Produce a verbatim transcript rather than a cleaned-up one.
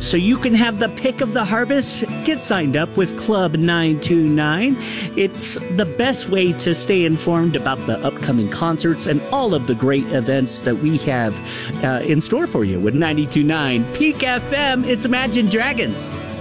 So you can have the pick of the harvest. Get signed up with Club nine two nine. It's the best way to stay informed about the upcoming concerts and all of the great events that we have uh, in store for you with ninety-two point nine Peak F M. It's Imagine Dragons.